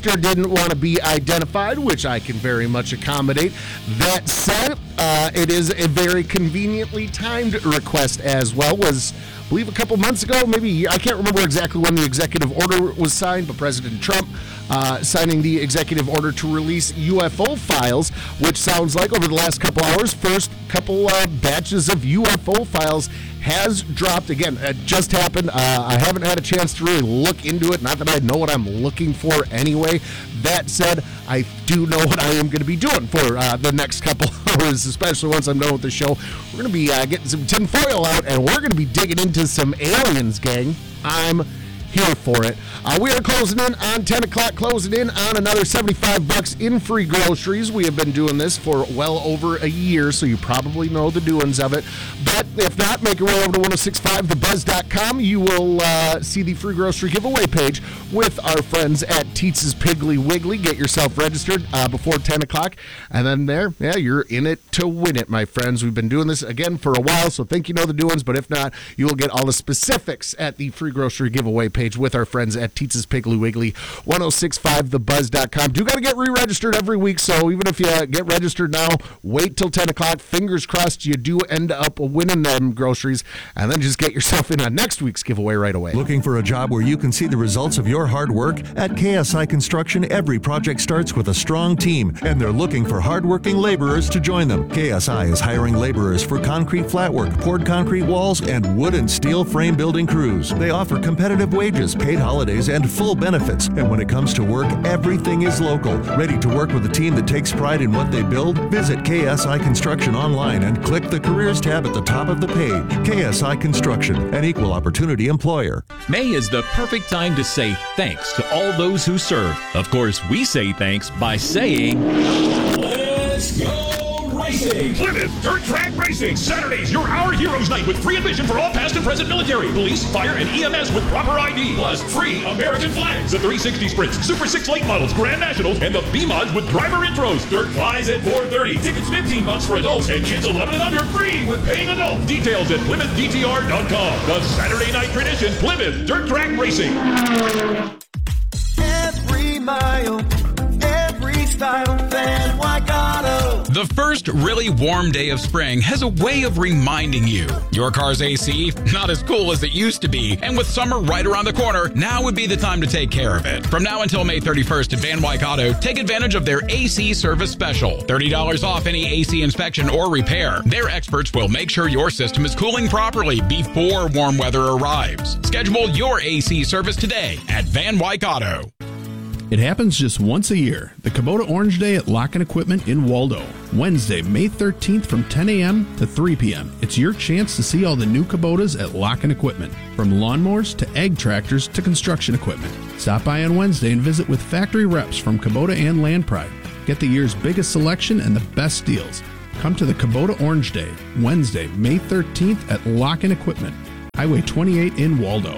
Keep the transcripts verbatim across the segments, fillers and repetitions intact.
register didn't want to be identified, which I can very much accommodate. That said, uh, it is a very conveniently timed request as well. Was, I believe, a couple months ago, maybe, I can't remember exactly when the executive order was signed, but President Trump uh, signing the executive order to release U F O files, which sounds like over the last couple hours, first couple uh, batches of U F O files has dropped. Again, it just happened. Uh, I haven't had a chance to really look into it. Not that I know what I'm looking for anyway. That said, I do know what I am going to be doing for uh, the next couple hours, especially once I'm done with the show. We're going to be uh, getting some tinfoil out, and we're going to be digging into some aliens, gang. I'm here for it. Uh, we are closing in on ten o'clock, closing in on another seventy-five bucks in free groceries. We have been doing this for well over a year, so you probably know the doings of it. But if not, make your way over to ten sixty-five the buzz dot com. You will uh, see the free grocery giveaway page with our friends at Teetz's Piggly Wiggly. Get yourself registered uh, before ten o'clock. And then there, yeah, you're in it to win it, my friends. We've been doing this, again, for a while, so think you know the doings. But if not, you will get all the specifics at the free grocery giveaway page with our friends at Teetz's Piggly Wiggly. ten sixty-five the buzz dot com. Do got to get re-registered every week, so even if you get registered now, wait till ten o'clock. Fingers crossed you do end up winning them groceries, and then just get yourself in on next week's giveaway right away. Looking for a job where you can see the results of your hard work? At K S I Construction, every project starts with a strong team, and they're looking for hardworking laborers to join them. K S I is hiring laborers for concrete flatwork, poured concrete walls, and wood and steel frame building crews. They offer competitive wages, paid holidays, and full benefits. And when it comes to work, everything is local. Ready to work with a team that takes pride in what they build? Visit K S I Construction online and click the Careers tab at the top of the page. K S I Construction, an equal opportunity employer. May is the perfect time to say thanks to all those who serve. Of course, we say thanks by saying, let's go racing! Plymouth Dirt Track Racing! Saturdays, your Our Heroes Night with free admission for all past and present military, police, fire, and E M S with proper I D, plus free American flags, the three sixty Sprints, Super six late models, Grand Nationals, and the B-Mods with driver intros. Dirt flies at four thirty. Tickets fifteen bucks for adults and kids eleven and under free with paying adults. Details at Plymouth D T R dot com. The Saturday night tradition, Plymouth Dirt Track Racing. Every mile, every style, Van Waikato. The first really warm day of spring has a way of reminding you your car's A C, not as cool as it used to be. And with summer right around the corner, now would be the time to take care of it. From now until May thirty-first at Van Waikato, take advantage of their A C service special. thirty dollars off any A C inspection or repair. Their experts will make sure your system is cooling properly before warm weather arrives. Schedule your A C service today at Van Waikato. It happens just once a year, the Kubota Orange Day at Lock and Equipment in Waldo. Wednesday, May thirteenth from ten a.m. to three p.m. It's your chance to see all the new Kubotas at Lock and Equipment, from lawnmowers to ag tractors to construction equipment. Stop by on Wednesday and visit with factory reps from Kubota and Land Pride. Get the year's biggest selection and the best deals. Come to the Kubota Orange Day, Wednesday, May thirteenth at Lock and Equipment, Highway twenty-eight in Waldo.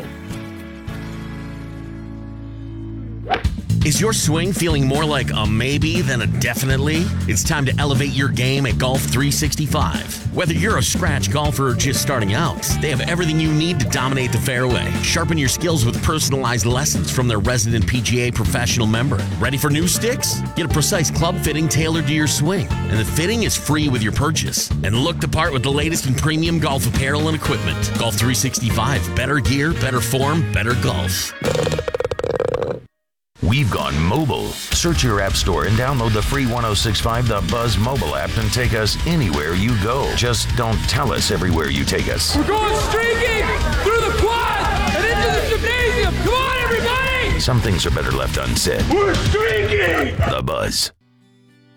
Is your swing feeling more like a maybe than a definitely? It's time to elevate your game at Golf three sixty-five. Whether you're a scratch golfer or just starting out, they have everything you need to dominate the fairway. Sharpen your skills with personalized lessons from their resident P G A professional member. Ready for new sticks? Get a precise club fitting tailored to your swing. And the fitting is free with your purchase. And look the part with the latest in premium golf apparel and equipment. Golf three sixty-five. Better gear, better form, better golf. We've gone mobile. Search your app store and download the free ten sixty-five The Buzz mobile app and take us anywhere you go. Just don't tell us everywhere you take us. We're going streaking through the quad and into the gymnasium. Come on, everybody! Some things are better left unsaid. We're streaking! The Buzz.